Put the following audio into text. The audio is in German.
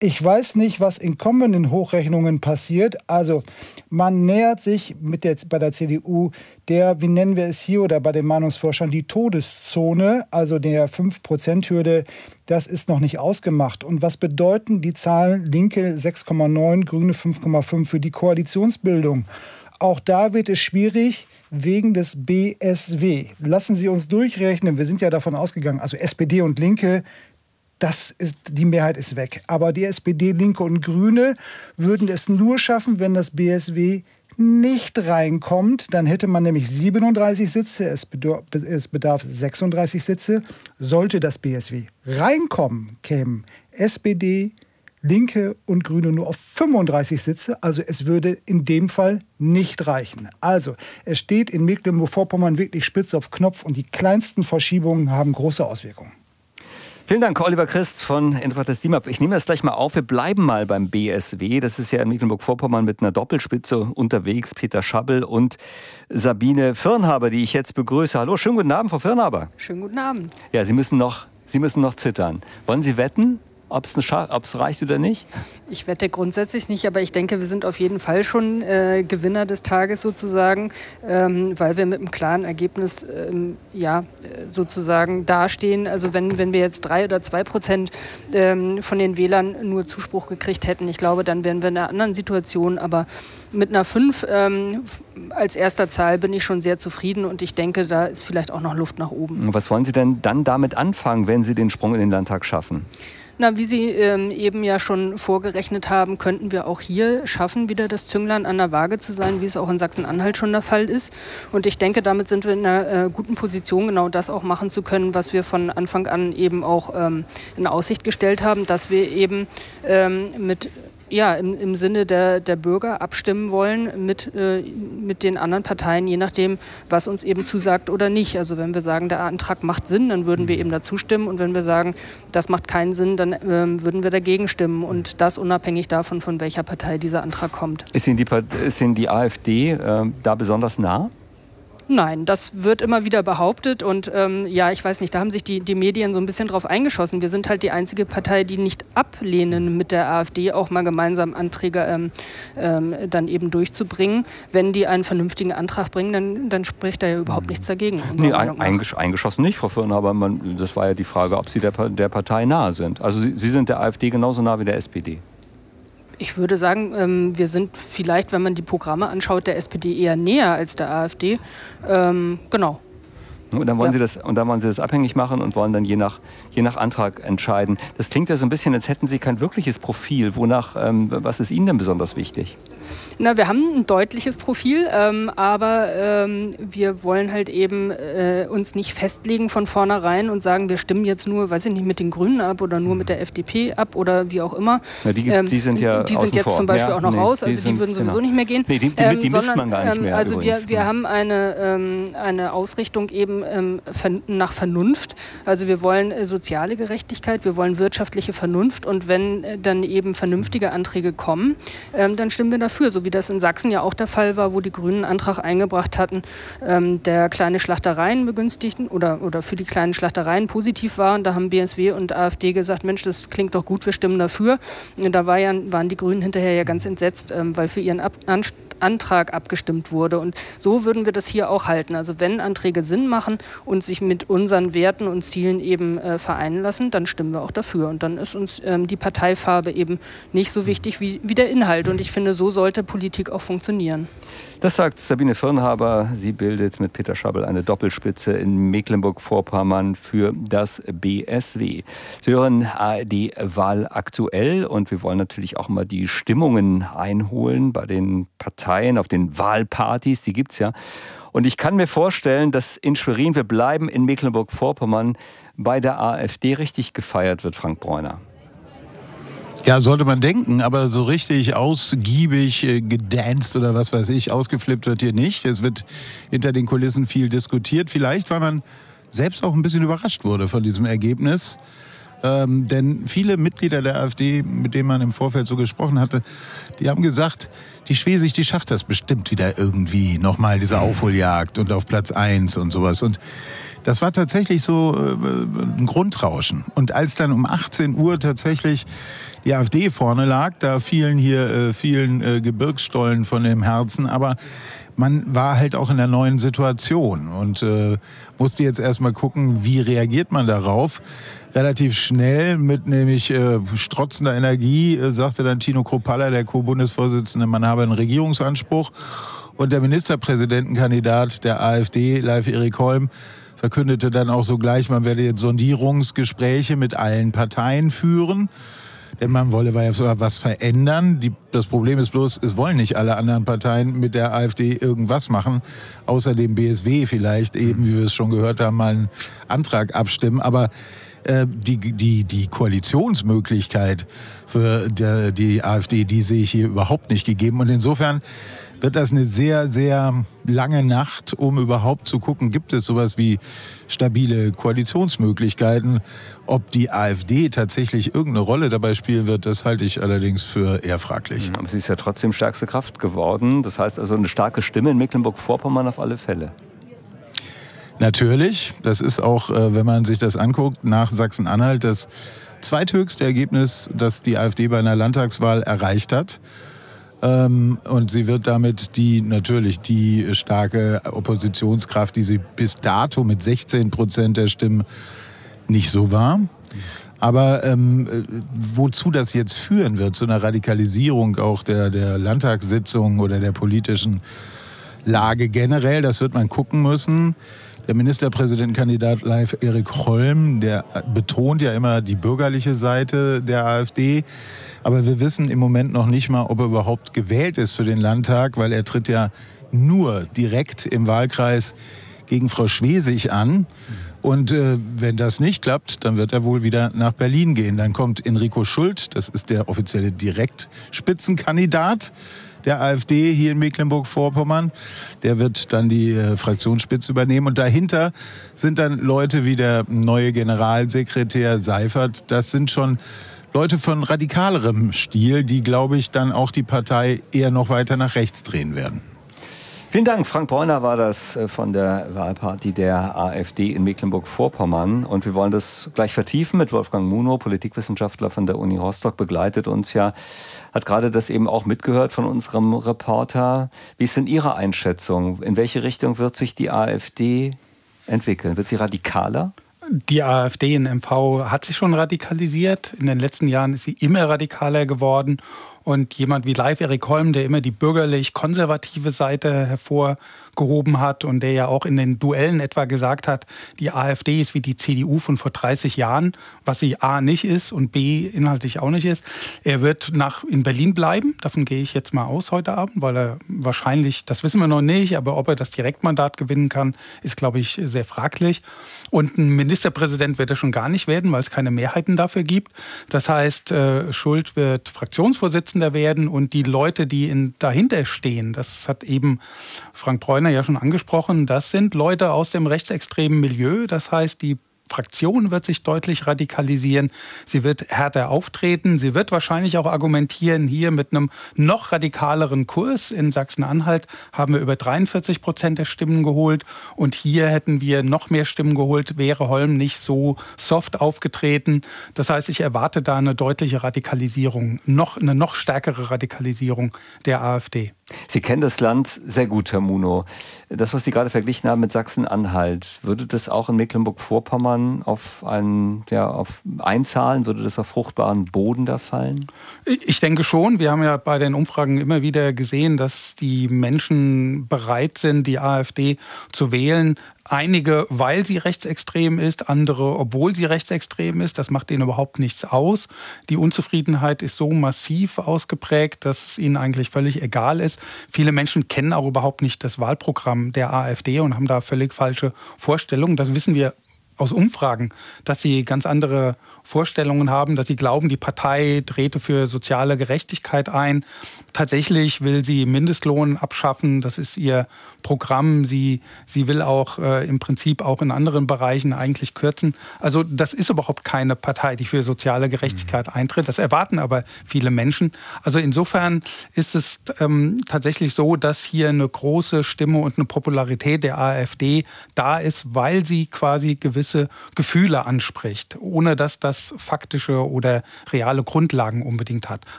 Ich weiß nicht, was in kommenden Hochrechnungen passiert. Also man nähert sich bei der CDU wie nennen wir es hier oder bei den Meinungsforschern, die Todeszone, also der 5%-Hürde. Das ist noch nicht ausgemacht. Und was bedeuten die Zahlen Linke 6,9, Grüne 5,5 für die Koalitionsbildung? Auch da wird es schwierig wegen des BSW. Lassen Sie uns durchrechnen. Wir sind ja davon ausgegangen, also SPD und Linke, die Mehrheit ist weg. Aber die SPD, Linke und Grüne würden es nur schaffen, wenn das BSW nicht reinkommt. Dann hätte man nämlich 37 Sitze. Es bedarf 36 Sitze. Sollte das BSW reinkommen, kämen SPD, Linke und Grüne nur auf 35 Sitze. Also es würde in dem Fall nicht reichen. Also es steht in Mecklenburg-Vorpommern wirklich spitz auf Knopf und die kleinsten Verschiebungen haben große Auswirkungen. Vielen Dank, Oliver Christ von Infratest DIMAP. Ich nehme das gleich mal auf. Wir bleiben mal beim BSW. Das ist ja in Mecklenburg-Vorpommern mit einer Doppelspitze unterwegs. Peter Schabbel und Sabine Firnhaber, die ich jetzt begrüße. Hallo, schönen guten Abend, Frau Firnhaber. Schönen guten Abend. Ja, Sie müssen noch zittern. Wollen Sie wetten, ob es reicht oder nicht? Ich wette grundsätzlich nicht, aber ich denke, wir sind auf jeden Fall schon Gewinner des Tages sozusagen, weil wir mit einem klaren Ergebnis sozusagen dastehen. Also wenn wir jetzt 3 oder 2% von den Wählern nur Zuspruch gekriegt hätten, ich glaube, dann wären wir in einer anderen Situation. Aber mit einer 5 als erster Zahl bin ich schon sehr zufrieden und ich denke, da ist vielleicht auch noch Luft nach oben. Was wollen Sie denn dann damit anfangen, wenn Sie den Sprung in den Landtag schaffen? Na, wie Sie eben ja schon vorgerechnet haben, könnten wir auch hier schaffen, wieder das Zünglein an der Waage zu sein, wie es auch in Sachsen-Anhalt schon der Fall ist. Und ich denke, damit sind wir in einer guten Position, genau das auch machen zu können, was wir von Anfang an eben auch in Aussicht gestellt haben, dass wir eben im Sinne der Bürger abstimmen wollen mit den anderen Parteien, je nachdem, was uns eben zusagt oder nicht. Also wenn wir sagen, der Antrag macht Sinn, dann würden wir eben dazu stimmen. Und wenn wir sagen, das macht keinen Sinn, dann würden wir dagegen stimmen. Und das unabhängig davon, von welcher Partei dieser Antrag kommt. Ist Ihnen die AfD da besonders nah? Nein, das wird immer wieder behauptet und ich weiß nicht, da haben sich die Medien so ein bisschen drauf eingeschossen. Wir sind halt die einzige Partei, die nicht ablehnen, mit der AfD auch mal gemeinsam Anträge dann eben durchzubringen. Wenn die einen vernünftigen Antrag bringen, dann spricht da ja überhaupt nichts dagegen. Nee, eingeschossen nicht, Frau Firnhaber. Das war ja die Frage, ob Sie der Partei nahe sind. Also Sie sind der AfD genauso nah wie der SPD. Ich würde sagen, wir sind vielleicht, wenn man die Programme anschaut, der SPD eher näher als der AfD. Genau. Und dann wollen Sie das abhängig machen und wollen dann je nach Antrag entscheiden. Das klingt ja so ein bisschen, als hätten Sie kein wirkliches Profil. Was ist Ihnen denn besonders wichtig? Na, wir haben ein deutliches Profil, aber wir wollen halt eben uns nicht festlegen von vornherein und sagen, wir stimmen jetzt nur, weiß ich nicht, mit den Grünen ab oder nur mit der FDP ab oder wie auch immer. Ja, die sind ja die sind jetzt zum Beispiel auch noch raus, also die würden sowieso nicht mehr gehen. Nee, die misst man gar nicht mehr. Also wir haben eine Ausrichtung eben nach Vernunft. Also wir wollen soziale Gerechtigkeit, wir wollen wirtschaftliche Vernunft und wenn dann eben vernünftige Anträge kommen, dann stimmen wir dafür, so wie das in Sachsen ja auch der Fall war, wo die Grünen einen Antrag eingebracht hatten, der kleine Schlachtereien begünstigten oder für die kleinen Schlachtereien positiv war. Und da haben BSW und AfD gesagt, Mensch, das klingt doch gut, wir stimmen dafür. Und da waren die Grünen hinterher ja ganz entsetzt, weil für ihren Antrag abgestimmt wurde. Und so würden wir das hier auch halten. Also wenn Anträge Sinn machen und sich mit unseren Werten und Zielen eben vereinen lassen, dann stimmen wir auch dafür. Und dann ist uns die Parteifarbe eben nicht so wichtig wie der Inhalt. Und ich finde, so sollte Politik auch funktionieren. Das sagt Sabine Firnhaber. Sie bildet mit Peter Schabbel eine Doppelspitze in Mecklenburg-Vorpommern für das BSW. Sie hören ARD Wahl aktuell und wir wollen natürlich auch mal die Stimmungen einholen bei den Parteien, auf den Wahlpartys, die gibt's ja. Und ich kann mir vorstellen, dass in Schwerin, wir bleiben in Mecklenburg-Vorpommern, bei der AfD richtig gefeiert wird, Frank Bräuner. Ja, sollte man denken, aber so richtig ausgiebig gedanced oder was weiß ich, ausgeflippt wird hier nicht. Es wird hinter den Kulissen viel diskutiert. Vielleicht, weil man selbst auch ein bisschen überrascht wurde von diesem Ergebnis. Denn viele Mitglieder der AfD, mit denen man im Vorfeld so gesprochen hatte, die haben gesagt, die Schwesig, die schafft das bestimmt wieder irgendwie nochmal, diese Aufholjagd und auf Platz 1 und sowas. Und das war tatsächlich so ein Grundrauschen. Und als dann um 18 Uhr tatsächlich die AfD vorne lag, da fielen Gebirgsstollen von dem Herzen, aber man war halt auch in einer neuen Situation und musste jetzt erstmal gucken, wie reagiert man darauf. Relativ schnell mit nämlich strotzender Energie sagte dann Tino Kruppalla, der Co-Bundesvorsitzende, man habe einen Regierungsanspruch. Und der Ministerpräsidentenkandidat der AfD, Leif Erik Holm, verkündete dann auch sogleich, man werde jetzt Sondierungsgespräche mit allen Parteien führen. Denn man wolle was verändern. Das Problem ist bloß, es wollen nicht alle anderen Parteien mit der AfD irgendwas machen. Außer dem BSW vielleicht eben, wie wir es schon gehört haben, mal einen Antrag abstimmen. Aber die Koalitionsmöglichkeit für die AfD, die sehe ich hier überhaupt nicht gegeben. Und insofern wird das eine sehr, sehr lange Nacht, um überhaupt zu gucken, gibt es sowas wie stabile Koalitionsmöglichkeiten. Ob die AfD tatsächlich irgendeine Rolle dabei spielen wird, das halte ich allerdings für eher fraglich. Aber sie ist ja trotzdem stärkste Kraft geworden. Das heißt also eine starke Stimme in Mecklenburg-Vorpommern auf alle Fälle. Natürlich, das ist auch, wenn man sich das anguckt, nach Sachsen-Anhalt das zweithöchste Ergebnis, das die AfD bei einer Landtagswahl erreicht hat. Und sie wird damit die starke Oppositionskraft, die sie bis dato mit 16% der Stimmen nicht so war. Aber wozu das jetzt führen wird, zu einer Radikalisierung auch der Landtagssitzung oder der politischen Lage generell, das wird man gucken müssen. Der Ministerpräsidentenkandidat Leif Erik Holm, der betont ja immer die bürgerliche Seite der AfD. Aber wir wissen im Moment noch nicht mal, ob er überhaupt gewählt ist für den Landtag, weil er tritt ja nur direkt im Wahlkreis gegen Frau Schwesig an. Und wenn das nicht klappt, dann wird er wohl wieder nach Berlin gehen. Dann kommt Enrico Schult, das ist der offizielle Direktspitzenkandidat der AfD hier in Mecklenburg-Vorpommern. Der wird dann die Fraktionsspitze übernehmen. Und dahinter sind dann Leute wie der neue Generalsekretär Seifert. Das sind schon Leute von radikalerem Stil, die, glaube ich, dann auch die Partei eher noch weiter nach rechts drehen werden. Vielen Dank. Frank Bräuner war das von der Wahlparty der AfD in Mecklenburg-Vorpommern. Und wir wollen das gleich vertiefen mit Wolfgang Munow, Politikwissenschaftler von der Uni Rostock, begleitet uns ja, hat gerade das eben auch mitgehört von unserem Reporter. Wie ist denn Ihre Einschätzung? In welche Richtung wird sich die AfD entwickeln? Wird sie radikaler? Die AfD in MV hat sich schon radikalisiert. In den letzten Jahren ist sie immer radikaler geworden. Und jemand wie Leif Erik Holm, der immer die bürgerlich-konservative Seite hervorgehoben hat und der ja auch in den Duellen etwa gesagt hat, die AfD ist wie die CDU von vor 30 Jahren, was sie A nicht ist und B inhaltlich auch nicht ist. Er wird in Berlin bleiben, davon gehe ich jetzt mal aus heute Abend, weil er wahrscheinlich, das wissen wir noch nicht, aber ob er das Direktmandat gewinnen kann, ist, glaube ich, sehr fraglich. Und ein Ministerpräsident wird er schon gar nicht werden, weil es keine Mehrheiten dafür gibt. Das heißt, Schult wird Fraktionsvorsitzender werden und die Leute, die dahinter stehen, das hat eben Frank Bräuner ja schon angesprochen, das sind Leute aus dem rechtsextremen Milieu. Das heißt, die Fraktion wird sich deutlich radikalisieren. Sie wird härter auftreten. Sie wird wahrscheinlich auch argumentieren, hier mit einem noch radikaleren Kurs. In Sachsen-Anhalt haben wir über 43% der Stimmen geholt. Und hier hätten wir noch mehr Stimmen geholt, wäre Holm nicht so soft aufgetreten. Das heißt, ich erwarte da eine deutliche Radikalisierung, eine noch stärkere Radikalisierung der AfD. Sie kennen das Land sehr gut, Herr Munow. Das, was Sie gerade verglichen haben mit Sachsen-Anhalt, würde das auch in Mecklenburg-Vorpommern einzahlen? Würde das auf fruchtbaren Boden da fallen? Ich denke schon. Wir haben ja bei den Umfragen immer wieder gesehen, dass die Menschen bereit sind, die AfD zu wählen. Einige, weil sie rechtsextrem ist, andere, obwohl sie rechtsextrem ist. Das macht ihnen überhaupt nichts aus. Die Unzufriedenheit ist so massiv ausgeprägt, dass es ihnen eigentlich völlig egal ist. Viele Menschen kennen auch überhaupt nicht das Wahlprogramm der AfD und haben da völlig falsche Vorstellungen. Das wissen wir aus Umfragen, dass sie ganz andere Vorstellungen haben, dass sie glauben, die Partei trete für soziale Gerechtigkeit ein. Tatsächlich will sie Mindestlohn abschaffen, das ist ihr Programm. Sie will auch im Prinzip auch in anderen Bereichen eigentlich kürzen. Also das ist überhaupt keine Partei, die für soziale Gerechtigkeit eintritt. Das erwarten aber viele Menschen. Also insofern ist es tatsächlich so, dass hier eine große Stimme und eine Popularität der AfD da ist, weil sie quasi gewisse Gefühle anspricht, ohne dass das faktische oder reale Grundlagen unbedingt hat.